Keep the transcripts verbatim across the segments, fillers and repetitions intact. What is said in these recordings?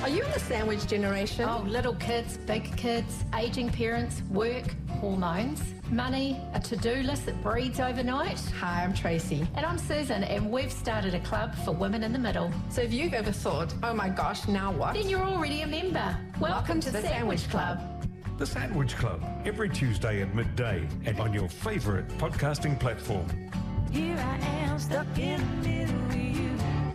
Are you in the sandwich generation? Oh, little kids, big kids, ageing parents, work, hormones, money, a to-do list that breeds overnight. Hi, I'm Tracy. And I'm Susan, and we've started a club for women in the middle. So if you've ever thought, oh my gosh, now what? Then you're already a member. Welcome, Welcome to, to the Sandwich, Sandwich Club. The Sandwich Club, every Tuesday at midday and on your favourite podcasting platform. Here I am, stuck in the middle with you.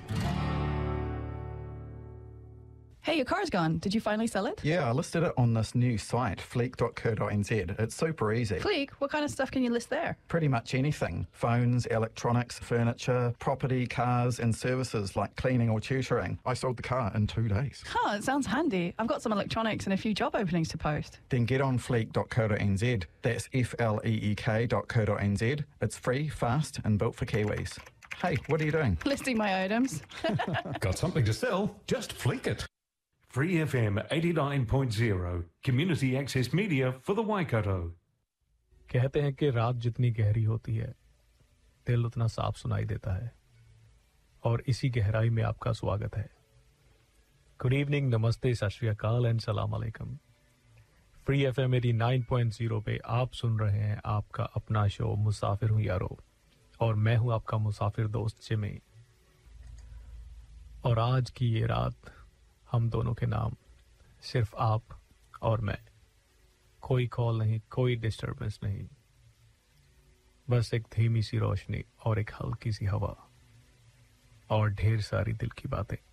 Hey, your car's gone. Did you finally sell it? Yeah, I listed it on this new site, fleek dot co dot n z. It's super easy. Fleek? What kind of stuff can you list there? Pretty much anything. Phones, electronics, furniture, property, cars and services like cleaning or tutoring. I sold the car in two days. Huh, it sounds handy. I've got some electronics and a few job openings to post. Then get on fleek dot co dot n z. That's F L E E K dot co dot n z. It's free, fast and built for Kiwis. Hey, what are you doing? Listing my items. Got something to sell? Just fleek it. Free F M eighty-nine point zero, community access media for the Waikato. कहते हैं कि रात जितनी गहरी होती है दिल उतना साफ सुनाई देता है और इसी गहराई में आपका स्वागत है. गुड इवनिंग, नमस्ते, सत श्री अकाल एंड सलाम अलैकुम. Free FM eighty-nine point zero पे आप सुन रहे हैं आपका अपना शो मुसाफिर हूं यारो, और मैं हूं आपका मुसाफिर दोस्त जिमी. और आज की ये रात हम दोनों के नाम, सिर्फ आप और मैं. कोई कॉल नहीं, कोई डिस्टरबेंस नहीं, बस एक धीमी सी रोशनी और एक हल्की सी हवा और ढेर सारी दिल की बातें.